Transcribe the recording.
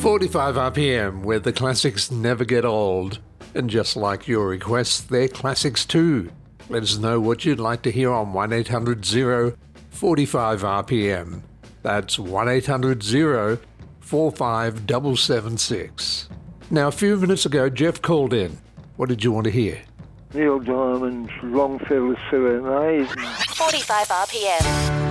45 RPM, where the classics never get old. And just like your requests, they're classics too. Let us know what you'd like to hear on 1-800-045-RPM. That's 1-800-045-776. Now, a few minutes ago, Jeff called in. What did you want to hear? Neil Diamond's Longfellow's Serenade. 45 RPM.